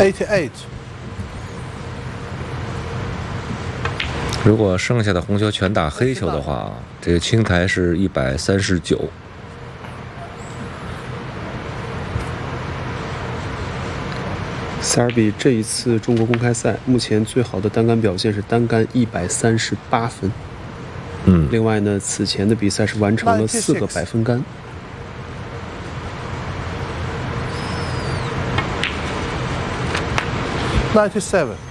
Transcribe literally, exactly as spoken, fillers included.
eighty-eight。 如果剩下的红球全打黑球的话，这个青台是一百三十九。 塞尔比这一次中国公开赛目前最好的单杆表现是单杆一百三十八分。 嗯， 另外呢，此前的比赛是完成了四个百分杆。 ninety-seven。